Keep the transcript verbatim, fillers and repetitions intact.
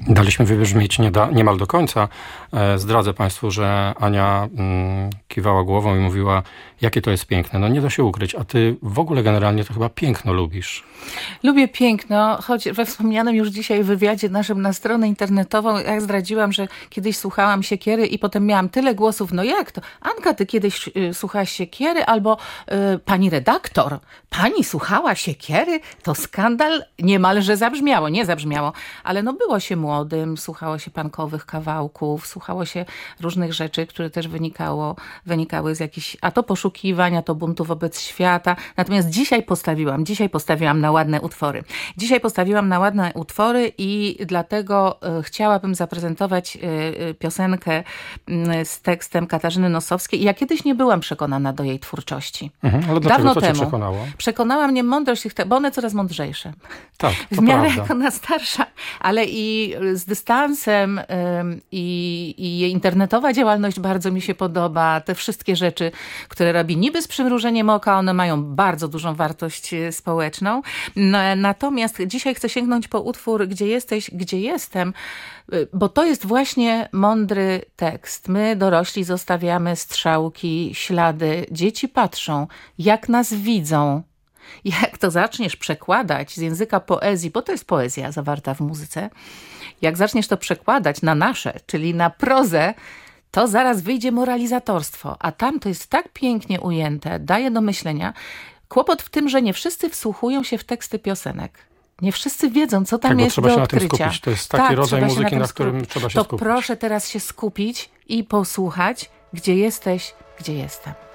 Daliśmy wybrzmieć nie da, niemal do końca. E, zdradzę Państwu, że Ania mm, kiwała głową i mówiła, jakie to jest piękne. No nie da się ukryć, a ty w ogóle generalnie to chyba piękno lubisz. Lubię piękno, choć we wspomnianym już dzisiaj wywiadzie naszym na stronę internetową, jak zdradziłam, że kiedyś słuchałam Siekiery i potem miałam tyle głosów, no jak to? Anka, ty kiedyś y, słuchałaś Siekiery? Albo y, pani redaktor, pani słuchała Siekiery? To skandal niemalże zabrzmiało, nie zabrzmiało, ale no było się młodym, słuchało się punkowych kawałków, słuchało się różnych rzeczy, które też wynikało, wynikały z jakichś, a to poszukiwań, a to buntu wobec świata. Natomiast dzisiaj postawiłam, dzisiaj postawiłam na ładne utwory. Dzisiaj postawiłam na ładne utwory i dlatego y, chciałabym zaprezentować y, y, piosenkę y, z tekstem Katarzyny Nosowskiej. Ja kiedyś nie byłam przekonana do jej twórczości. Mhm, ale dlaczego? Dawno Co cię temu przekonało? Przekonała mnie mądrość ich, te- bo one coraz mądrzejsze. Tak, to W miarę prawda. jak ona starsza, ale i z dystansem ym, i, i jej internetowa działalność bardzo mi się podoba. Te wszystkie rzeczy, które robi niby z przymrużeniem oka, one mają bardzo dużą wartość y, społeczną. No, natomiast dzisiaj chcę sięgnąć po utwór Gdzie jesteś, gdzie jestem, y, bo to jest właśnie mądry tekst. My dorośli zostawiamy strzałki, ślady. Dzieci patrzą, jak nas widzą. Jak to zaczniesz przekładać z języka poezji, bo to jest poezja zawarta w muzyce, jak zaczniesz to przekładać na nasze, czyli na prozę, to zaraz wyjdzie moralizatorstwo, a tam to jest tak pięknie ujęte, daje do myślenia. Kłopot w tym, że nie wszyscy wsłuchują się w teksty piosenek. Nie wszyscy wiedzą, co tam Tak, bo jest trzeba do się na tym odkrycia. skupić. To jest taki Tak, rodzaj trzeba się muzyki, tym na którym skupić. trzeba się to skupić. proszę teraz się skupić i posłuchać, gdzie jesteś, gdzie jestem.